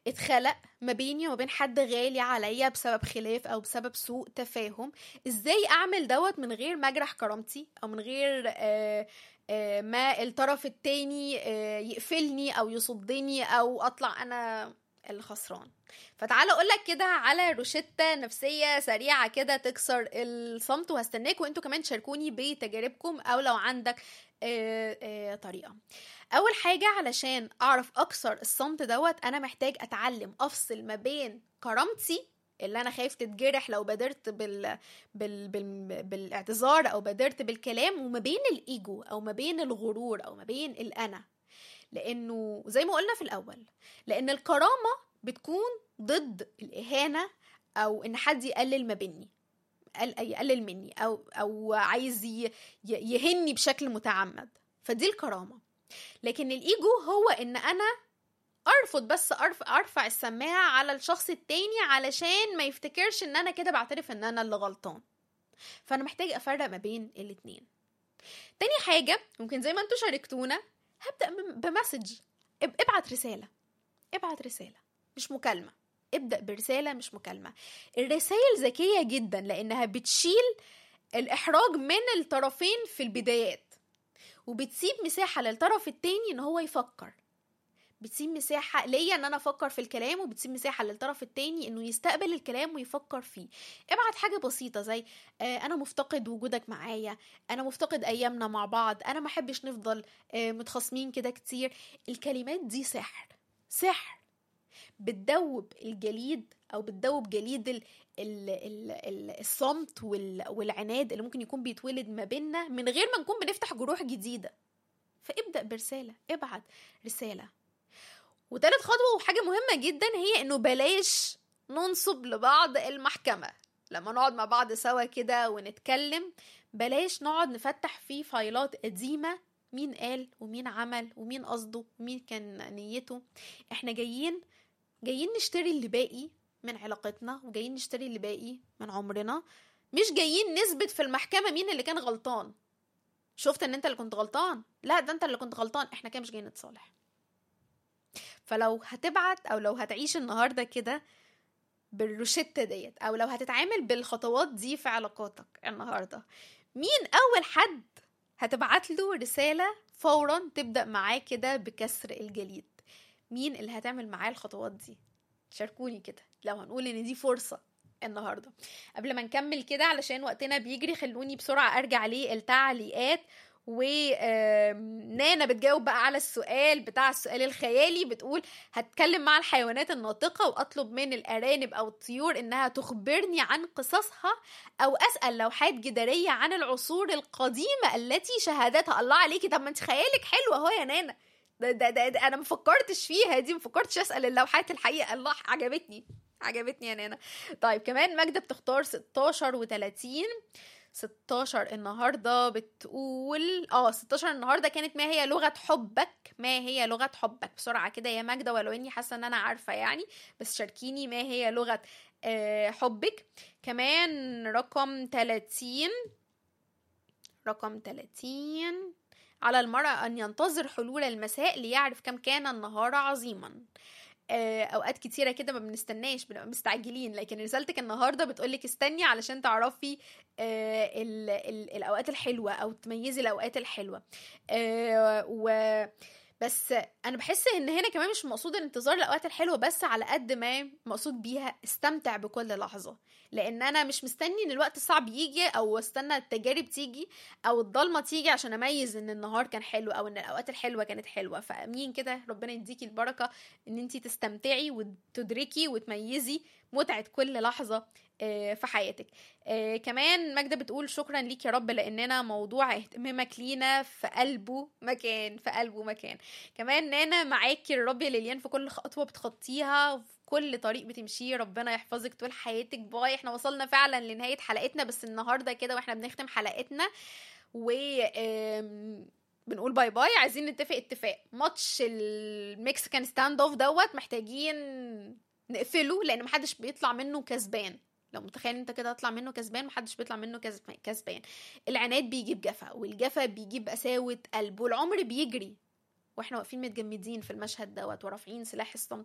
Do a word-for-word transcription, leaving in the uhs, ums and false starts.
اتخلق ما بيني وما بين حد غالي عليا بسبب خلاف او بسبب سوء تفاهم، ازاي اعمل دوت من غير ما اجرح كرامتي او من غير آه آه ما الطرف التاني آه يقفلني او يصدني او اطلع انا الخسران. فتعالى اقولك كده على روشتة نفسية سريعة كده تكسر الصمت، وهستناكم وانتوا كمان تشاركوني بتجاربكم او لو عندك آه آه طريقة. اول حاجة علشان اعرف اكسر الصمت دوت، انا محتاج اتعلم افصل ما بين كرامتي اللي انا خايف تتجرح لو بادرت بال... بال... بال... بالاعتذار او بادرت بالكلام، وما بين الايجو او ما بين الغرور او ما بين الانا. لانه زي ما قلنا في الاول، لان الكرامة بتكون ضد الاهانة او ان حد يقلل ما بيني، يقلل مني او او عايز ي... يهني بشكل متعمد، فدي الكرامة. لكن الايجو هو ان انا ارفض بس ارفع, ارفع السماعة على الشخص التاني علشان ما يفتكرش ان انا كده بعترف ان انا اللي غلطان. فانا محتاج افرق ما بين الاتنين. تاني حاجة ممكن زي ما انتوا شاركتونا، هبدأ بمسج، ابعت رسالة، ابعت رسالة مش مكالمة، ابدأ برسالة مش مكالمة. الرسائل ذكية جدا لانها بتشيل الاحراج من الطرفين في البدايات، وبتسيب مساحة للطرف التاني ان هو يفكر، بتسيب مساحة ليا ان انا افكر في الكلام، وبتسيب مساحة للطرف التاني انه يستقبل الكلام ويفكر فيه. ابعت حاجة بسيطة زي آه انا مفتقد وجودك معايا، انا مفتقد ايامنا مع بعض، انا ما حبش نفضل آه متخاصمين كده كتير. الكلمات دي سحر، سحر بتدوب الجليد او بتدوب جليد ال ال ال ال الصمت والعناد اللي ممكن يكون بيتولد ما بيننا من غير ما نكون بنفتح جروح جديدة. فابدأ برسالة، ابعت رسالة. وتالت خطوة وحاجة مهمة جدا هي انه بلاش ننصب لبعض المحكمة. لما نقعد مع بعض سوا كده ونتكلم، بلاش نقعد نفتح في فايلات قديمة، مين قال ومين عمل ومين قصده ومين كان نيته. احنا جايين جايين نشتري اللي باقي من علاقتنا، وجايين نشتري اللي باقي من عمرنا، مش جايين نثبت في المحكمة مين اللي كان غلطان. شفت ان انت اللي كنت غلطان؟ لا، ده انت اللي كنت غلطان، احنا كده مش جايين نتصالح. فلو هتبعت او لو هتعيش النهاردة كده بالروشتة ديت، او لو هتتعامل بالخطوات دي في علاقاتك النهاردة، مين اول حد هتبعت له رسالة فورا تبدأ معاه كده بكسر الجليد؟ مين اللي هتعمل معاه الخطوات دي؟ شاركوني كده لو هنقول ان دي فرصة النهاردة. قبل ما نكمل كده علشان وقتنا بيجري، خلوني بسرعة ارجع ليه التعليقات. ونانا بتجاوب بقى على السؤال بتاع السؤال الخيالي، بتقول هتكلم مع الحيوانات الناطقة واطلب من الارانب او الطيور انها تخبرني عن قصصها، او اسأل لوحات جدارية عن العصور القديمة التي شهدتها. الله عليكي، طب ما انت خيالك حلو اهو يا نانا. ده, ده, ده, ده انا مفكرتش فيها دي، مفكرتش اسأل اللوحات الحقيقة. الله، عجبتني عجبتني يا نانا. طيب كمان ماجدة بتختار ستاشر وتلاتين. ستاشر النهاردة بتقول اه ستاشر النهاردة كانت ما هي لغة حبك؟ ما هي لغة حبك بسرعة كده يا ماجدة، ولو اني حاسة ان انا عارفة يعني، بس شاركيني ما هي لغة آه حبك. كمان رقم تلاتين، رقم تلاتين، على المرء أن ينتظر حلول المساء ليعرف كم كان النهار عظيما. اوقات كتيره كده ما بنستناش، بنبقى مستعجلين، لكن رسالتك النهارده بتقولك استني علشان تعرفي ال ال الاوقات الحلوه او تميزي الاوقات الحلوه. و بس انا بحس ان هنا كمان مش مقصود الانتظار الاوقات الحلوه بس، على قد ما مقصود بيها استمتع بكل لحظه. لان انا مش مستني ان الوقت الصعب يجي او استنى التجارب تيجي او الضلمه تيجي عشان اميز ان النهار كان حلو او ان الاوقات الحلوه كانت حلوه. فامين كده، ربنا يديكي البركه ان انتي تستمتعي وتدركي وتميزي متعه كل لحظه في حياتك. آه كمان ماجدة بتقول شكرا ليك يا رب لاننا موضوع اهتمامك لينا في قلبه مكان، في قلبه مكان. كمان نانا معاكي الرب يا ليليان في كل خطوة بتخطيها، في كل طريق بتمشيه، ربنا يحفظك طول حياتك. باي. احنا وصلنا فعلا لنهاية حلقتنا، بس النهاردة كده واحنا بنختم حلقتنا و بنقول باي باي، عايزين نتفق اتفاق. ماتش المكسيكان ستاند اوف دوت محتاجين نقفله، لان محدش بيطلع منه كسبان. لو متخيل انت كده هطلع منه كسبان، محدش بيطلع منه كسبان. العناد بيجيب جفا، والجفا بيجيب قساوة قلب، والعمر بيجري واحنا واقفين متجمدين في المشهد دوت ورافعين سلاح الصمت